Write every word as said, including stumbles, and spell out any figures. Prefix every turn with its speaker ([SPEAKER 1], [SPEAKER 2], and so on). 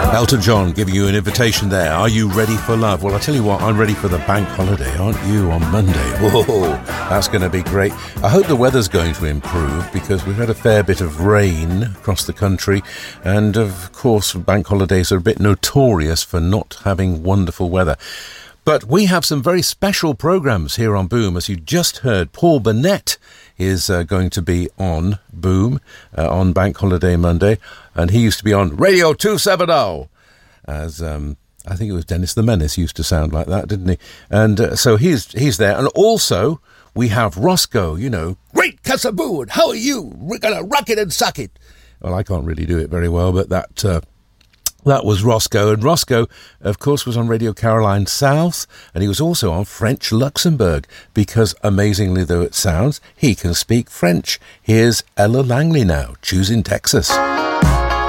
[SPEAKER 1] Elton John giving you an invitation there. Are you ready for love? Well, I'll tell you what, I'm ready for the bank holiday, aren't you, on Monday? Whoa, that's going to be great. I hope the weather's going to improve because we've had a fair bit of rain across the country. And, of course, bank holidays are a bit notorious for not having wonderful weather. But we have some very special programmes here on Boom. As you just heard, Paul Burnett is uh, going to be on Boom uh, on Bank Holiday Monday. And he used to be on Radio two seventy. As um, I think it was Dennis the Menace used to sound like that, didn't he? And uh, so he's he's there. And also we have Roscoe, you know. Great Casaboo, and how are you? We're going to rock it and suck it. Well, I can't really do it very well, but that... Uh, That was Roscoe, and Roscoe, of course, was on Radio Caroline South, and he was also on French Luxembourg, because, amazingly though it sounds, he can speak French. Here's Ella Langley now, Choosing Texas.